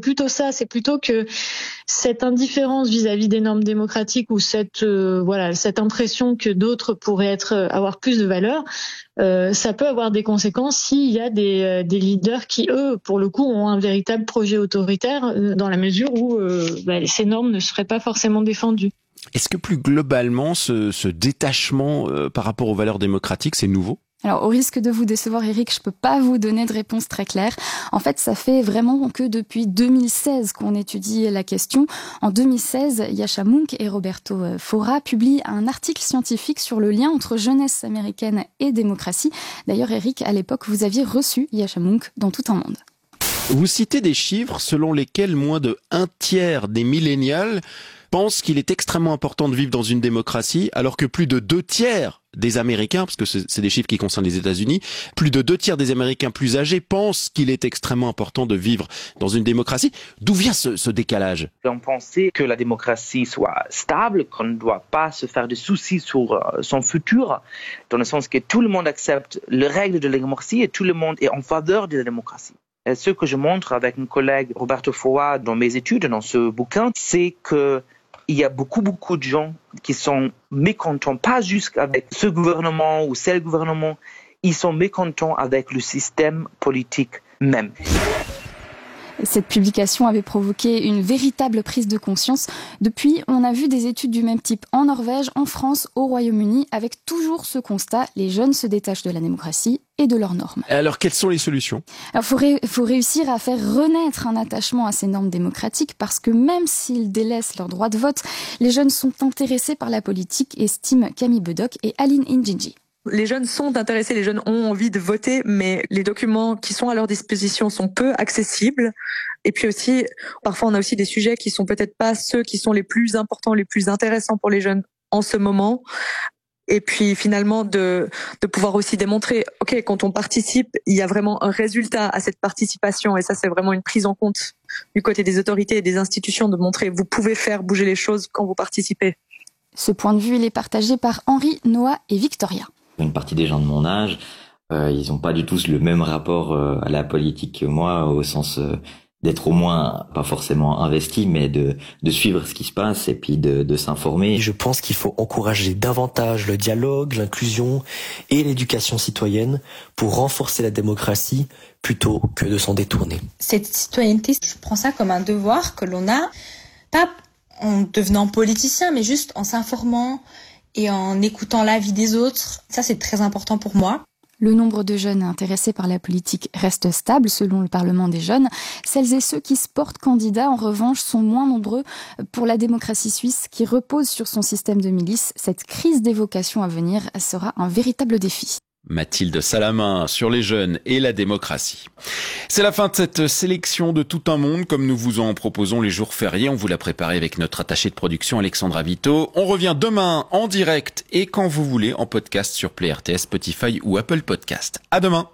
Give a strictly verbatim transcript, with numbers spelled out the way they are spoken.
plutôt ça, c'est plutôt que cette indifférence vis-à-vis des normes démocratiques ou cette euh, voilà cette impression que d'autres pourraient être avoir plus de valeur, euh, ça peut avoir des conséquences s'il y a des euh, des leaders qui eux pour le coup ont un véritable projet autoritaire euh, dans la mesure où euh, bah, ces normes ne seraient pas forcément défendues. Est-ce que plus globalement ce, ce détachement euh, par rapport aux valeurs démocratiques c'est nouveau ? Alors, au risque de vous décevoir, Eric, je peux pas vous donner de réponse très claire. En fait, ça fait vraiment que depuis deux mille seize qu'on étudie la question. En deux mille seize, Yascha Mounk et Roberto Faura publient un article scientifique sur le lien entre jeunesse américaine et démocratie. D'ailleurs, Eric, à l'époque, vous aviez reçu Yascha Mounk dans Tout un monde. Vous citez des chiffres selon lesquels moins de un tiers des millénials pensent qu'il est extrêmement important de vivre dans une démocratie, alors que plus de deux tiers des Américains, parce que c'est, c'est des chiffres qui concernent les États-Unis, plus de deux tiers des Américains plus âgés pensent qu'il est extrêmement important de vivre dans une démocratie. D'où vient ce, ce décalage ? On pensait que la démocratie soit stable, qu'on ne doit pas se faire de soucis sur son futur, dans le sens que tout le monde accepte les règles de la démocratie et tout le monde est en faveur de la démocratie. Et ce que je montre avec mon collègue Roberto Faura dans mes études, dans ce bouquin, c'est que il y a beaucoup, beaucoup de gens qui sont mécontents, pas juste avec ce gouvernement ou cel gouvernement, ils sont mécontents avec le système politique même. Cette publication avait provoqué une véritable prise de conscience. Depuis, on a vu des études du même type en Norvège, en France, au Royaume-Uni, avec toujours ce constat, les jeunes se détachent de la démocratie et de leurs normes. Alors, quelles sont les solutions ? Alors, faut, ré- faut réussir à faire renaître un attachement à ces normes démocratiques parce que même s'ils délaissent leur droit de vote, les jeunes sont intéressés par la politique, estiment Camille Bedock et Aline Injinji. Les jeunes sont intéressés, les jeunes ont envie de voter, mais les documents qui sont à leur disposition sont peu accessibles. Et puis aussi, parfois on a aussi des sujets qui sont peut-être pas ceux qui sont les plus importants, les plus intéressants pour les jeunes en ce moment. Et puis finalement de, de pouvoir aussi démontrer, ok, quand on participe, il y a vraiment un résultat à cette participation. Et ça, c'est vraiment une prise en compte du côté des autorités et des institutions de montrer, vous pouvez faire bouger les choses quand vous participez. Ce point de vue, il est partagé par Henri, Noah et Victoria. Une partie des gens de mon âge, euh, ils n'ont pas du tout le même rapport euh, à la politique que moi, au sens euh, d'être au moins, pas forcément investi, mais de, de suivre ce qui se passe et puis de, de s'informer. Je pense qu'il faut encourager davantage le dialogue, l'inclusion et l'éducation citoyenne pour renforcer la démocratie plutôt que de s'en détourner. Cette citoyenneté, je prends ça comme un devoir que l'on a, pas en devenant politicien, mais juste en s'informant et en écoutant l'avis des autres. Ça, c'est très important pour moi. Le nombre de jeunes intéressés par la politique reste stable selon le Parlement des jeunes. Celles et ceux qui se portent candidats, en revanche, sont moins nombreux. Pour la démocratie suisse, qui repose sur son système de milice, cette crise des vocations à venir sera un véritable défi. Mathilde Salamin sur les jeunes et la démocratie. C'est la fin de cette sélection de Tout un monde, comme nous vous en proposons les jours fériés. On vous l'a préparé avec notre attaché de production Alexandra Vito. On revient demain en direct et quand vous voulez en podcast sur Play R T S, Spotify ou Apple Podcast. À demain.